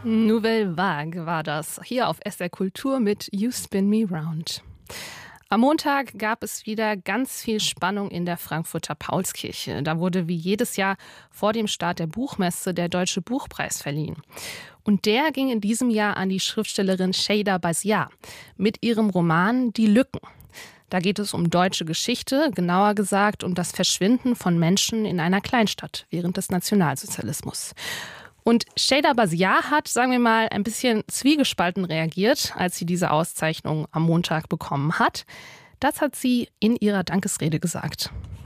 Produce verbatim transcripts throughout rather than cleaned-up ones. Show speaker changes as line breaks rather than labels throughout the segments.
Nouvelle Vague war das, hier auf S R Kultur mit You Spin Me Round. Am Montag gab es wieder ganz viel Spannung in der Frankfurter Paulskirche. Da wurde wie jedes Jahr vor dem Start der Buchmesse der Deutsche Buchpreis verliehen. Und der ging in diesem Jahr an die Schriftstellerin Şeyda Bazia mit ihrem Roman Die Lücken. Da geht es um deutsche Geschichte, genauer gesagt um das Verschwinden von Menschen in einer Kleinstadt während des Nationalsozialismus. Und Şeyda Bazia hat, sagen wir mal, ein bisschen zwiegespalten reagiert, als sie diese Auszeichnung am Montag bekommen hat. Das hat sie in ihrer Dankesrede gesagt.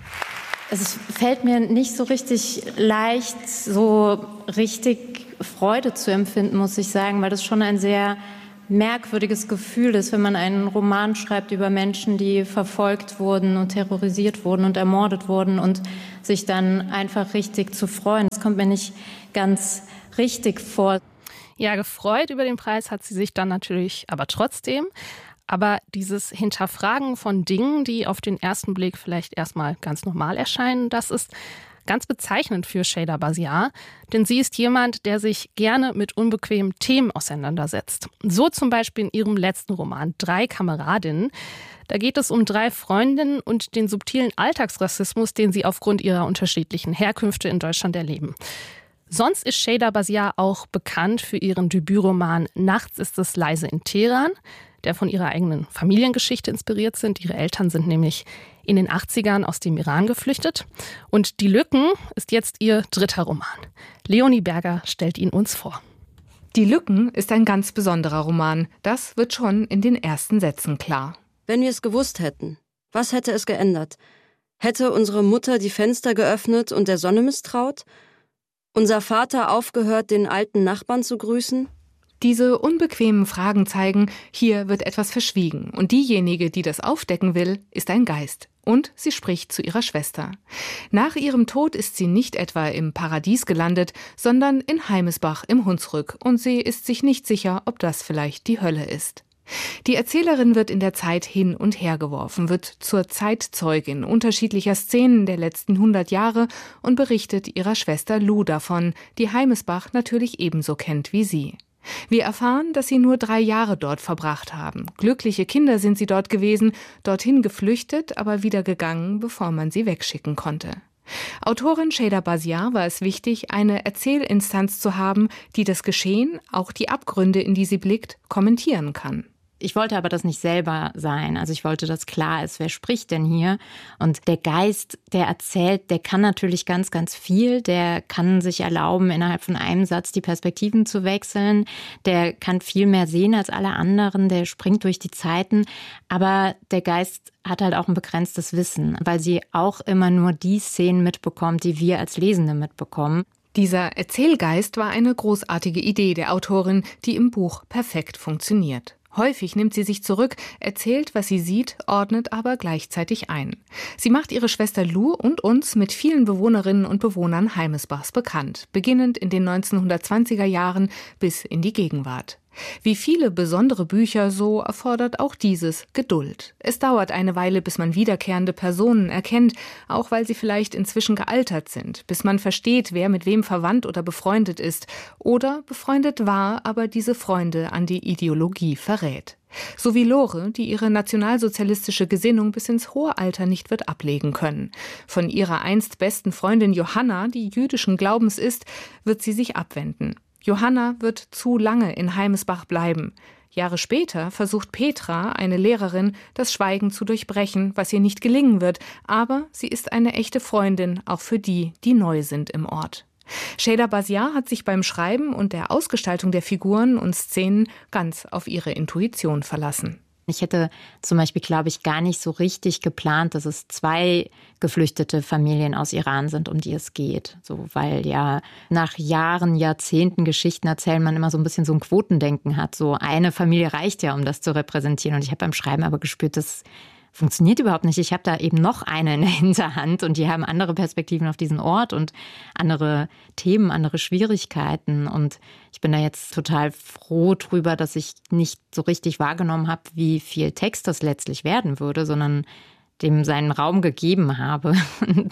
Es fällt mir nicht so richtig leicht, so richtig Freude zu empfinden, muss ich sagen, weil das schon ein sehr merkwürdiges Gefühl ist, wenn man einen Roman schreibt über Menschen, die verfolgt wurden und terrorisiert wurden und ermordet wurden und sich dann einfach richtig zu freuen. Das kommt mir nicht ganz richtig vor.
Ja, gefreut über den Preis hat sie sich dann natürlich aber trotzdem. Aber dieses Hinterfragen von Dingen, die auf den ersten Blick vielleicht erstmal ganz normal erscheinen, das ist ganz bezeichnend für Şeyda Bazia, denn sie ist jemand, der sich gerne mit unbequemen Themen auseinandersetzt. So zum Beispiel in ihrem letzten Roman Drei Kameradinnen. Da geht es um drei Freundinnen und den subtilen Alltagsrassismus, den sie aufgrund ihrer unterschiedlichen Herkünfte in Deutschland erleben. Sonst ist Şeyda Bazia auch bekannt für ihren Debütroman Nachts ist es leise in Teheran, der von ihrer eigenen Familiengeschichte inspiriert sind. Ihre Eltern sind nämlich in den achtzigern aus dem Iran geflüchtet. Und Die Lücken ist jetzt ihr dritter Roman. Leonie Berger stellt ihn uns vor.
Die Lücken ist ein ganz besonderer Roman. Das wird schon in den ersten Sätzen klar.
Wenn wir es gewusst hätten, was hätte es geändert? Hätte unsere Mutter die Fenster geöffnet und der Sonne misstraut? Unser Vater aufgehört, den alten Nachbarn zu grüßen?
Diese unbequemen Fragen zeigen, hier wird etwas verschwiegen. Und diejenige, die das aufdecken will, ist ein Geist. Und sie spricht zu ihrer Schwester. Nach ihrem Tod ist sie nicht etwa im Paradies gelandet, sondern in Heimesbach im Hunsrück. Und sie ist sich nicht sicher, ob das vielleicht die Hölle ist. Die Erzählerin wird in der Zeit hin und her geworfen, wird zur Zeitzeugin unterschiedlicher Szenen der letzten hundert Jahre und berichtet ihrer Schwester Lou davon, die Heimesbach natürlich ebenso kennt wie sie. Wir erfahren, dass sie nur drei Jahre dort verbracht haben. Glückliche Kinder sind sie dort gewesen, dorthin geflüchtet, aber wieder gegangen, bevor man sie wegschicken konnte. Autorin Şeyda Bazia war es wichtig, eine Erzählinstanz zu haben, die das Geschehen, auch die Abgründe, in die sie blickt, kommentieren kann.
Ich wollte aber das nicht selber sein. Also ich wollte, dass klar ist, wer spricht denn hier? Und der Geist, der erzählt, der kann natürlich ganz, ganz viel. Der kann sich erlauben, innerhalb von einem Satz die Perspektiven zu wechseln. Der kann viel mehr sehen als alle anderen. Der springt durch die Zeiten. Aber der Geist hat halt auch ein begrenztes Wissen, weil sie auch immer nur die Szenen mitbekommt, die wir als Lesende mitbekommen.
Dieser Erzählgeist war eine großartige Idee der Autorin, die im Buch perfekt funktioniert. Häufig nimmt sie sich zurück, erzählt, was sie sieht, ordnet aber gleichzeitig ein. Sie macht ihre Schwester Lou und uns mit vielen Bewohnerinnen und Bewohnern Heimesbachs bekannt, beginnend in den neunzehnhundertzwanziger Jahren bis in die Gegenwart. Wie viele besondere Bücher, so erfordert auch dieses Geduld. Es dauert eine Weile, bis man wiederkehrende Personen erkennt, auch weil sie vielleicht inzwischen gealtert sind, bis man versteht, wer mit wem verwandt oder befreundet ist oder befreundet war, aber diese Freunde an die Ideologie verrät. So wie Lore, die ihre nationalsozialistische Gesinnung bis ins hohe Alter nicht wird ablegen können. Von ihrer einst besten Freundin Johanna, die jüdischen Glaubens ist, wird sie sich abwenden. Johanna wird zu lange in Heimesbach bleiben. Jahre später versucht Petra, eine Lehrerin, das Schweigen zu durchbrechen, was ihr nicht gelingen wird. Aber sie ist eine echte Freundin, auch für die, die neu sind im Ort. Şeyda Bazia hat sich beim Schreiben und der Ausgestaltung der Figuren und Szenen ganz auf ihre Intuition verlassen.
Ich hätte zum Beispiel, glaube ich, gar nicht so richtig geplant, dass es zwei geflüchtete Familien aus Iran sind, um die es geht. So, weil ja nach Jahren, Jahrzehnten Geschichten erzählen, man immer so ein bisschen so ein Quotendenken hat. So eine Familie reicht ja, um das zu repräsentieren. Und ich habe beim Schreiben aber gespürt, dass funktioniert überhaupt nicht. Ich habe da eben noch eine in der Hinterhand und die haben andere Perspektiven auf diesen Ort und andere Themen, andere Schwierigkeiten. Und ich bin da jetzt total froh drüber, dass ich nicht so richtig wahrgenommen habe, wie viel Text das letztlich werden würde, sondern dem seinen Raum gegeben habe.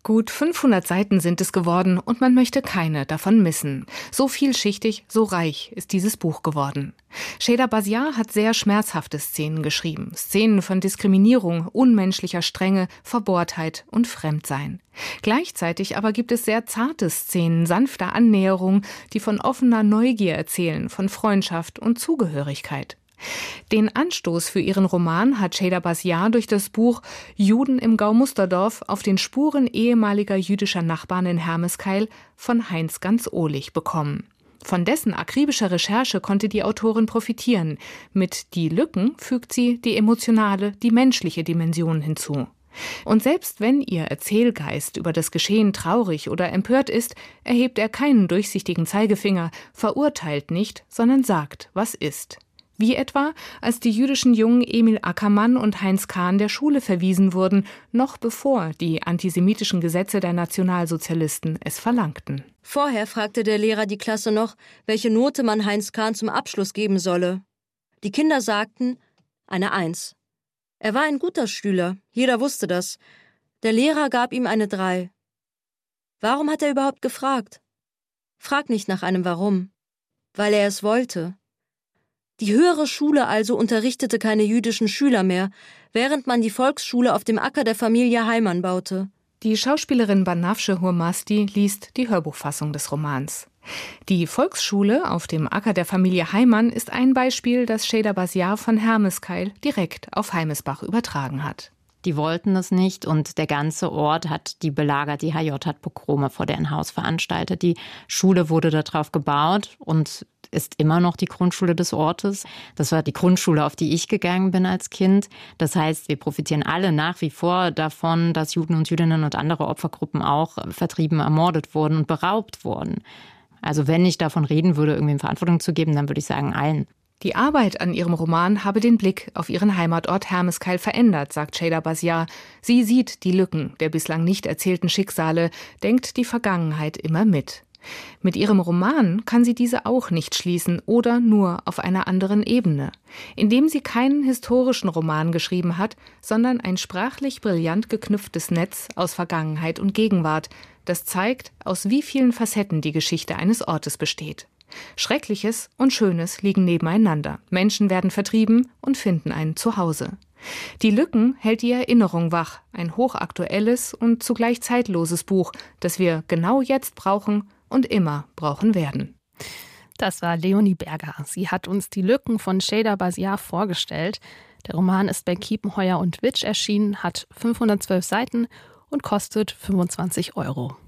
Gut fünfhundert Seiten sind es geworden und man möchte keine davon missen. So vielschichtig, so reich ist dieses Buch geworden. Sheyda Basiar hat sehr schmerzhafte Szenen geschrieben. Szenen von Diskriminierung, unmenschlicher Strenge, Verbohrtheit und Fremdsein. Gleichzeitig aber gibt es sehr zarte Szenen, sanfter Annäherung, die von offener Neugier erzählen, von Freundschaft und Zugehörigkeit. Den Anstoß für ihren Roman hat Sheyda Basiar durch das Buch Juden im Gau Musterdorf auf den Spuren ehemaliger jüdischer Nachbarn in Hermeskeil von Heinz Ganz-Ohlich bekommen. Von dessen akribischer Recherche konnte die Autorin profitieren. Mit Die Lücken fügt sie die emotionale, die menschliche Dimension hinzu. Und selbst wenn ihr Erzählgeist über das Geschehen traurig oder empört ist, erhebt er keinen durchsichtigen Zeigefinger, verurteilt nicht, sondern sagt, was ist. Wie etwa, als die jüdischen Jungen Emil Ackermann und Heinz Kahn der Schule verwiesen wurden, noch bevor die antisemitischen Gesetze der Nationalsozialisten es verlangten.
Vorher fragte der Lehrer die Klasse noch, welche Note man Heinz Kahn zum Abschluss geben solle. Die Kinder sagten, eine Eins. Er war ein guter Schüler, jeder wusste das. Der Lehrer gab ihm eine Drei. Warum hat er überhaupt gefragt? Frag nicht nach einem Warum. Weil er es wollte. Die höhere Schule also unterrichtete keine jüdischen Schüler mehr, während man die Volksschule auf dem Acker der Familie Heimann baute.
Die Schauspielerin Banafsche Hurmasti liest die Hörbuchfassung des Romans. Die Volksschule auf dem Acker der Familie Heimann ist ein Beispiel, das Sheyda Basiar von Hermeskeil direkt auf Heimesbach übertragen hat.
Die wollten es nicht und der ganze Ort hat die belagert. Die H J hat Pogrome vor deren Haus veranstaltet. Die Schule wurde darauf gebaut und ist immer noch die Grundschule des Ortes. Das war die Grundschule, auf die ich gegangen bin als Kind. Das heißt, wir profitieren alle nach wie vor davon, dass Juden und Jüdinnen und andere Opfergruppen auch vertrieben, ermordet wurden und beraubt wurden. Also wenn ich davon reden würde, irgendwem Verantwortung zu geben, dann würde ich sagen, allen.
Die Arbeit an ihrem Roman habe den Blick auf ihren Heimatort Hermeskeil verändert, sagt Sheyda Basiar. Sie sieht die Lücken der bislang nicht erzählten Schicksale, denkt die Vergangenheit immer mit. Mit ihrem Roman kann sie diese auch nicht schließen oder nur auf einer anderen Ebene. Indem sie keinen historischen Roman geschrieben hat, sondern ein sprachlich brillant geknüpftes Netz aus Vergangenheit und Gegenwart, das zeigt, aus wie vielen Facetten die Geschichte eines Ortes besteht. Schreckliches und Schönes liegen nebeneinander. Menschen werden vertrieben und finden ein Zuhause. Die Lücken hält die Erinnerung wach, ein hochaktuelles und zugleich zeitloses Buch, das wir genau jetzt brauchen und immer brauchen werden.
Das war Leonie Berger. Sie hat uns die Lücken von Sheyda Basiar vorgestellt. Der Roman ist bei Kiepenheuer und Witsch erschienen, hat fünfhundertzwölf Seiten und kostet fünfundzwanzig Euro.